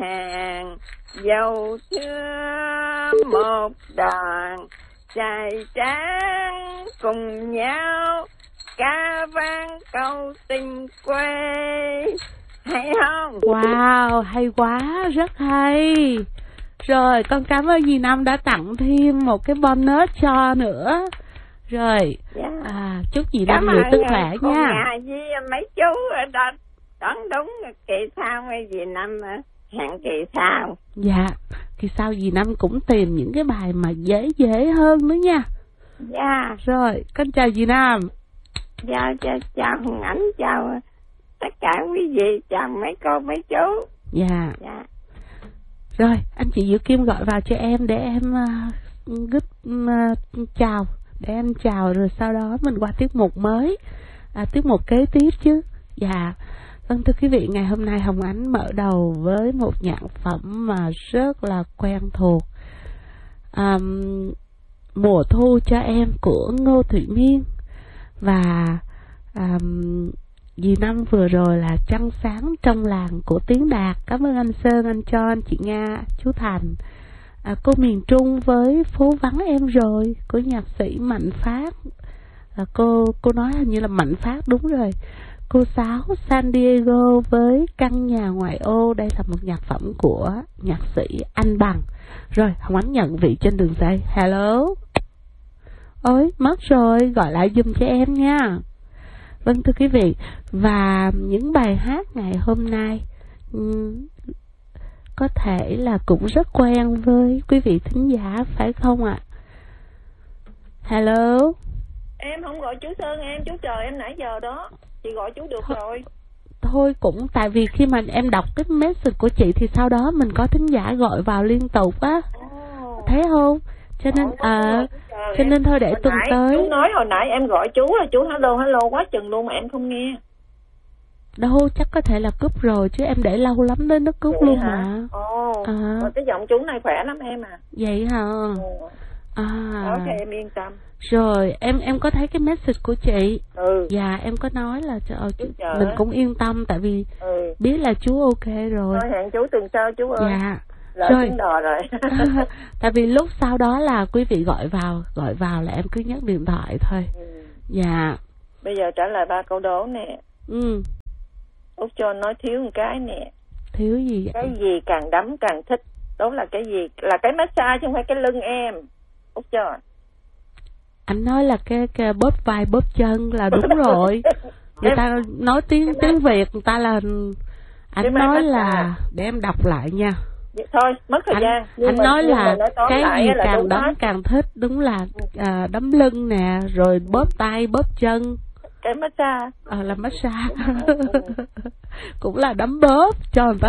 nàng dâu thưa một đoàn, trai tráng cùng nhau ca vang câu tình quê. Hay không? Wow, hay quá, rất hay. Rồi, con cảm ơn dì Năm đã tặng thêm một cái bonus cho nữa. Rồi, chúc dì Năm nhiều sức khỏe nha. Nhà với mấy chú ở đó đón đúng kỳ sau hay dì Năm hẹn kỳ sau. Dạ, kỳ sau dì Năm cũng tìm những cái bài mà dễ hơn nữa nha. Dạ. Rồi, con chào dì Năm. Dạ, chào Hồng Ánh, chào tất cả quý vị, chào mấy cô mấy chú. Dạ. Rồi, anh chị Diệu Kim gọi vào cho em để em chào, để em chào rồi sau đó mình qua tiết mục mới, tiết mục kế tiếp chứ. Dạ. Vâng, thưa quý vị, ngày hôm nay Hồng Ánh mở đầu với một nhạc phẩm mà rất là quen thuộc, Mùa Thu Cho Em của Ngô Thụy Miên. Và dì Năm vừa rồi là Trăng Sáng Trong Làng của Tiến Đạt. Cảm ơn anh Sơn, anh Cho, chị Nga, chú Thành. Cô Miền Trung với Phố Vắng Em Rồi của nhạc sĩ Mạnh Phát. Cô nói hình như là Mạnh Phát, đúng rồi. Cô Sáu San Diego với Căn Nhà Ngoại Ô. Đây là một nhạc phẩm của nhạc sĩ Anh Bằng. Rồi, Hồng Ánh nhận vị trên đường dây. Hello. Ôi, mất rồi, gọi lại giùm cho em nha. Vâng, thưa quý vị, và những bài hát ngày hôm nay có thể là cũng rất quen với quý vị thính giả, phải không ạ? Hello. Em không gọi chú Sơn, chú chờ em nãy giờ đó. Chị gọi chú được rồi. Thôi cũng tại vì khi mà em đọc cái message của chị thì sau đó mình có thính giả gọi vào liên tục á. Thấy không? Cho nên thôi để tuần tới. Chú nói hồi nãy em gọi chú là chú hello quá chừng luôn mà em không nghe. Đâu, chắc có thể là cúp rồi chứ em để lâu lắm đến nó cúp luôn hả? Mà cái giọng chú này khỏe lắm em à. Vậy hả? Ok, em yên tâm. Rồi, em có thấy cái message của chị. Dạ, em có nói là mình cũng yên tâm tại vì biết là chú ok rồi. Thôi hẹn chú tuần sau chú ơi. Dạ. Rồi. Rồi. Tại vì lúc sau đó là quý vị gọi vào là em cứ nhấc điện thoại thôi. Dạ. Bây giờ trả lời 3 câu đố nè. Út cho nói thiếu một cái nè. Thiếu gì vậy? Cái gì càng đấm càng thích? Đó là cái gì? Là cái massage chứ không phải cái lưng em. Út cho. Anh nói là cái bóp vai bóp chân là đúng rồi. Người ta nói tiếng Việt người ta là anh nói là để em đọc lại nha. Thôi mất thời gian. Anh nói là cái gì càng đấm càng thích, đúng là đấm lưng nè, rồi bóp tay bóp chân. Cái massage. Là massage. Cũng là đấm bóp cho người ta